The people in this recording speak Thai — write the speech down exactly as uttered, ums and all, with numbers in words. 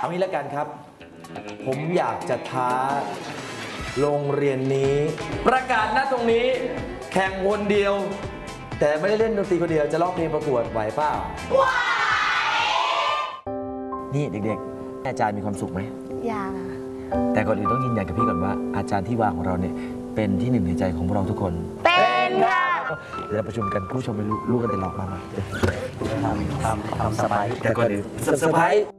เอางี้แล้วกันครับผมอยากจะท้าโรงเรียนนี้ประกาศณตรงนี้แข่งคนเดียวแต่ไม่ได้เล่นดนตรีคนเดียวจะร้องเพลงประกวดไหวเปล่าไหวนี่เด็กๆอาจารย์มีความสุขไหมอยากแต่ก่อนอื่นต้องยืนยันกับพี่ก่อนว่าอาจารย์ที่วางของเราเนี่ยเป็นที่หนึ่งในใจของพวกเราทุกคนเป็นค่ะเดี๋ยวเราประชุมกันผู้ชมไม่รู้รู้กันแต่หลอกมามาทำทำทำสบายแต่ก่อนอื่นสบาย